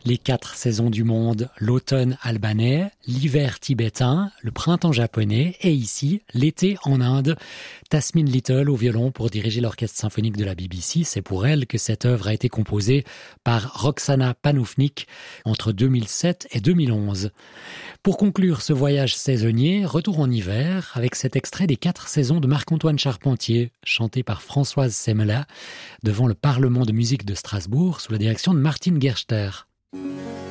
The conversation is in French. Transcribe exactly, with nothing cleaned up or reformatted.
Les quatre saisons du monde, l'automne albanais, l'hiver tibétain, le printemps japonais et ici, l'été en Inde. Tasmin Little au violon pour diriger l'orchestre symphonique de la B B C. C'est pour elle que cette œuvre a été composée par Roxana Panufnik entre deux mille sept et deux mille onze. Pour conclure ce voyage saisonnier, retour en hiver avec cet extrait des quatre saisons de Marc-Antoine Charpentier, chanté par Françoise Semela devant le Parlement de musique de Strasbourg sous la direction de Martine Gerster.